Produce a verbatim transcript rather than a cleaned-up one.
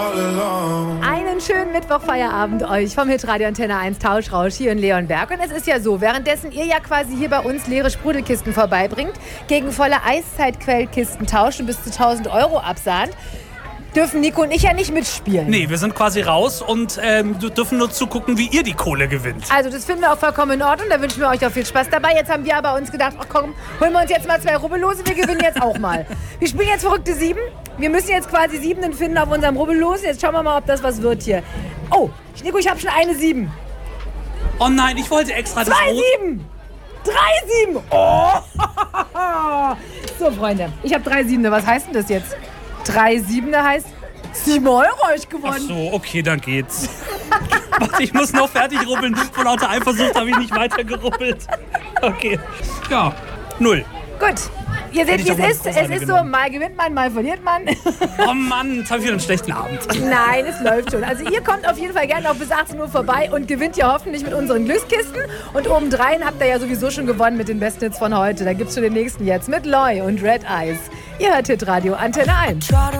Einen schönen Mittwochfeierabend euch vom Hitradio Antenne eins Tauschrausch hier in Leonberg. Und es ist ja so, währenddessen ihr ja quasi hier bei uns leere Sprudelkisten vorbeibringt, gegen volle Eiszeitquellkisten tauschen, bis zu tausend Euro absahnt, dürfen Nico und ich ja nicht mitspielen. Nee, wir sind quasi raus und ähm, dürfen nur zugucken, wie ihr die Kohle gewinnt. Also das finden wir auch vollkommen in Ordnung, da wünschen wir euch auch viel Spaß dabei. Jetzt haben wir aber uns gedacht, ach komm, holen wir uns jetzt mal zwei Rubbellose, wir gewinnen jetzt auch mal. Wir spielen jetzt verrückte Sieben. Wir müssen jetzt quasi Siebenen finden auf unserem Rubbellos. Jetzt schauen wir mal, ob das was wird hier. Oh, Nico, ich habe schon eine Sieben. Oh nein, ich wollte extra das Zwei Rot- Sieben! Drei Sieben! Oh! So, Freunde, ich habe drei Siebene. Was heißt denn das jetzt? Drei Siebene heißt sieben Euro hab ich gewonnen. Ach so, okay, dann geht's. Warte, ich muss noch fertig rubbeln. Vor lauter Eifersucht habe ich nicht weiter gerubbelt. Okay. Ja, null. Gut. Ihr seht, Hätte wie ich es doch ist. mal Es Großartig ist so, genommen. mal gewinnt man, mal verliert man. Oh Mann, jetzt habe ich wieder einen schlechten Abend. Nein, es läuft schon. Also ihr kommt auf jeden Fall gerne noch bis achtzehn Uhr vorbei und gewinnt ja hoffentlich mit unseren Glückskisten. Und obendrein habt ihr ja sowieso schon gewonnen mit den besten Hits von heute. Da gibt's schon den nächsten jetzt mit Loy und Red Eyes. Ihr hört Hitradio Antenne eins.